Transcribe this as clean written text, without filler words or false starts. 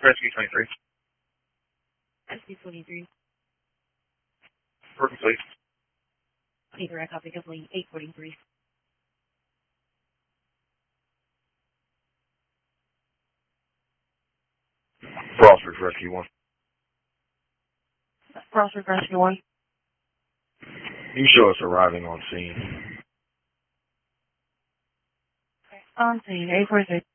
Rescue 23. Rescue 23. For complete. Direct copy complete. 843. Frosters Rescue 1. Frosters Rescue 1. You show us arriving on scene. On scene. 846.